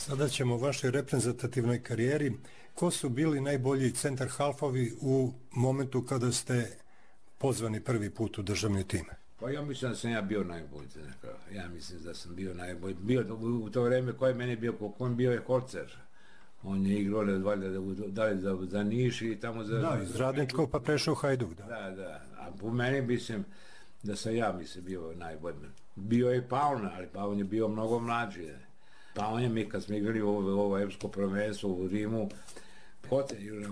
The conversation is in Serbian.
Sada ćemo o vašoj reprezentativnoj karijeri. Ko su bili najbolji centar halfovi u momentu kada ste pozvani prvi put u državni tim? Pa ja mislim da sam ja bio najbolji. Ja mislim da sam bio najbolji. Bio u to vreme koji meni bio, on bio je Holcer. On je igrao za Niš i tamo za... Da, iz Radničkog pa prešao Hajduk, da. Da. A po meni mislim da sam ja bio najbolji. Bio je Paun, ali Paun je bio mnogo mlađi. Paun je mi kad smo igrali ovo evropsko prvenstvo u Rimu,